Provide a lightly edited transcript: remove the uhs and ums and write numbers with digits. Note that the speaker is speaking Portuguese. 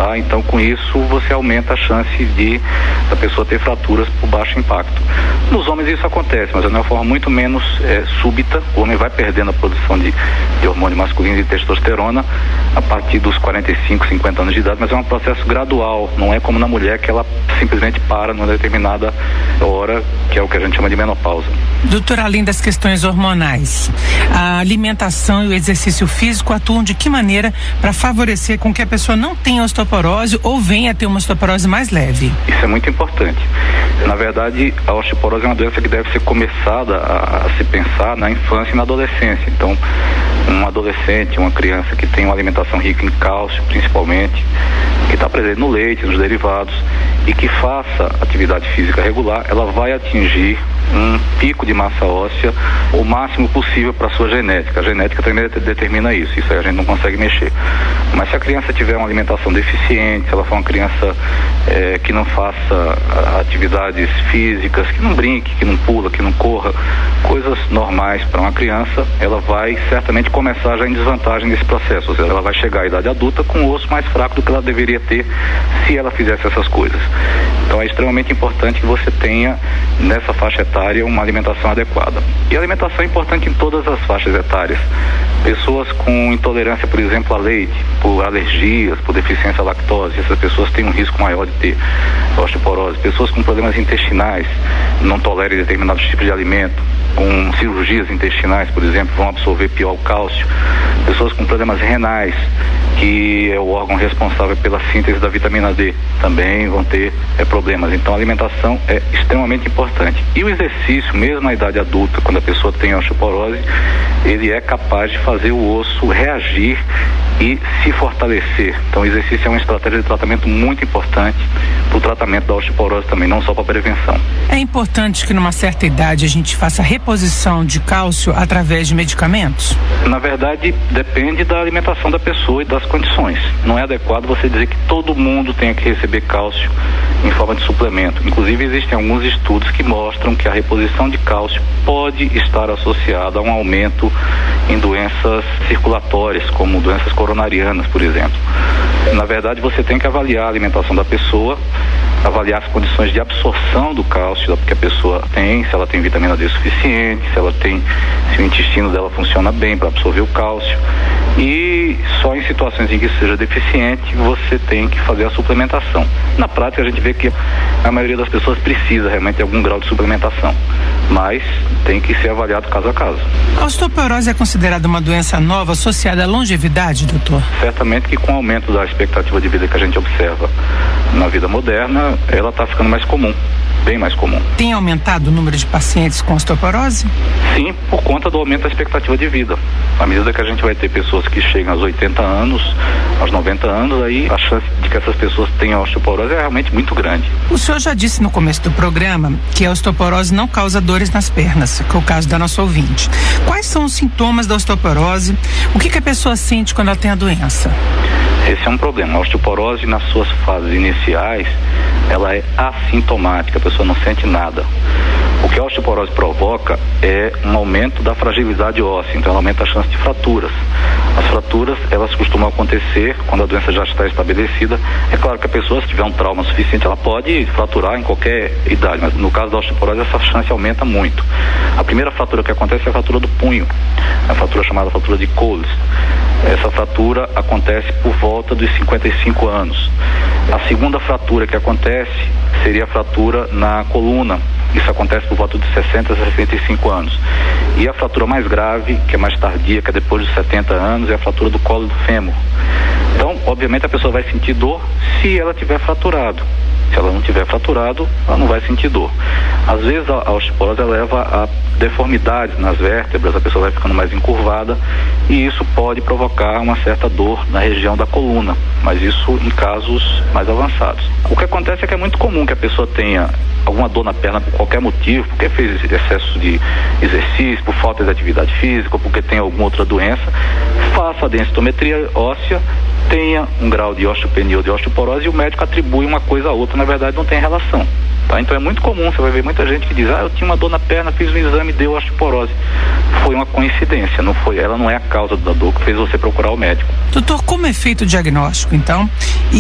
tá? Então, com isso, você aumenta a chance da pessoa ter fraturas por baixo impacto. Nos homens isso acontece, mas é de uma forma muito menos súbita. O homem vai perdendo a produção de hormônio masculino e de testosterona a partir dos 45, 50 anos de idade, mas é um processo gradual, não é como na mulher que ela simplesmente para numa determinada hora, que é o que a gente chama de menopausa. Doutora, além das questões hormonais, a alimentação e o exercício físico atuam de que maneira para favorecer com que a pessoa não tenha osteoporose ou venha a ter uma osteoporose mais leve? Isso é muito importante. Na verdade, a osteoporose é uma doença que deve ser começada a se pensar na infância e na adolescência. Então, um adolescente, uma criança que tem uma alimentação rica em cálcio, principalmente, que está presente no leite, nos derivados, e que faça atividade física regular, ela vai atingir um pico de massa óssea o máximo possível para a sua genética. A genética também determina isso aí a gente não consegue mexer. Mas se a criança tiver uma alimentação deficiente, se ela for uma criança que não faça atividades físicas, que não brinque, que não pula, que não corra, coisas normais para uma criança, ela vai certamente começar já em desvantagem nesse processo, ou seja, ela vai chegar à idade adulta com o osso mais fraco do que ela deveria ter se ela fizesse essas coisas. Então é extremamente importante que você tenha nessa faixa etária uma alimentação adequada. E a alimentação é importante em todas as faixas etárias. Pessoas com intolerância, por exemplo, a leite, por alergias, por deficiência à lactose, essas pessoas têm um risco maior de ter osteoporose. Pessoas com problemas intestinais, não tolerem determinados tipos de alimento, com cirurgias intestinais, por exemplo, vão absorver pior o cálcio. Pessoas com problemas renais, que é o órgão responsável pela síntese da vitamina D, também vão ter problemas. Então a alimentação é extremamente importante. E o exercício, mesmo na idade adulta, quando a pessoa tem osteoporose, ele é capaz de fazer o osso reagir e se fortalecer. Então o exercício é uma estratégia de tratamento muito importante para o tratamento da osteoporose também, não só para a prevenção. É importante que numa certa idade a gente faça reposição de cálcio através de medicamentos? Na verdade, depende da alimentação da pessoa e das condições. Não é adequado você dizer que todo mundo tenha que receber cálcio em forma de suplemento. Inclusive, existem alguns estudos que mostram que a reposição de cálcio pode estar associada a um aumento em doenças circulatórias, como doenças coronarianas, por exemplo. Na verdade, você tem que avaliar a alimentação da pessoa, avaliar as condições de absorção do cálcio que a pessoa tem, se ela tem vitamina D suficiente, se o intestino dela funciona bem para absorver o cálcio. E só em situações em que seja deficiente, você tem que fazer a suplementação. Na prática, a gente vê que a maioria das pessoas precisa realmente de algum grau de suplementação, mas tem que ser avaliado caso a caso. A osteoporose é considerada uma doença nova associada à longevidade, doutor? Certamente que com o aumento da expectativa de vida que a gente observa na vida moderna, ela está ficando mais comum, bem mais comum. Tem aumentado o número de pacientes com osteoporose? Sim, por conta do aumento da expectativa de vida. À medida que a gente vai ter pessoas que chegam aos 80 anos, aos 90 anos, aí a chance de que essas pessoas tenham osteoporose é realmente muito grande. O senhor já disse no começo do programa que a osteoporose não causa dores nas pernas, que é o caso da nossa ouvinte. Quais são os sintomas da osteoporose? O que a pessoa sente quando ela tem a doença? Esse é um problema. A osteoporose, nas suas fases iniciais, ela é assintomática, a pessoa não sente nada. O que a osteoporose provoca é um aumento da fragilidade óssea, então ela aumenta a chance de fraturas. As fraturas, elas costumam acontecer quando a doença já está estabelecida. É claro que a pessoa, se tiver um trauma suficiente, ela pode fraturar em qualquer idade, mas no caso da osteoporose, essa chance aumenta muito. A primeira fratura que acontece é a fratura do punho, a fratura chamada fratura de Colles. Essa fratura acontece por volta dos 55 anos. A segunda fratura que acontece seria a fratura na coluna. Isso acontece por volta de 60 a 65 anos. E a fratura mais grave, que é mais tardia, que é depois dos 70 anos, é a fratura do colo do fêmur. Então, obviamente, a pessoa vai sentir dor se ela tiver fraturado. Se ela não tiver fraturado, ela não vai sentir dor. Às vezes a osteoporose leva a deformidades nas vértebras, a pessoa vai ficando mais encurvada e isso pode provocar uma certa dor na região da coluna, mas isso em casos mais avançados. O que acontece é que é muito comum que a pessoa tenha alguma dor na perna por qualquer motivo, porque fez excesso de exercício, por falta de atividade física, ou porque tem alguma outra doença, faça a densitometria óssea, tenha um grau de osteopenia ou de osteoporose e o médico atribui uma coisa a outra, na verdade não tem relação. Tá? Então é muito comum, você vai ver muita gente que diz, eu tinha uma dor na perna, fiz um exame e deu osteoporose. Foi uma coincidência, não foi, ela não é a causa da dor que fez você procurar o médico. Doutor, como é feito o diagnóstico, então?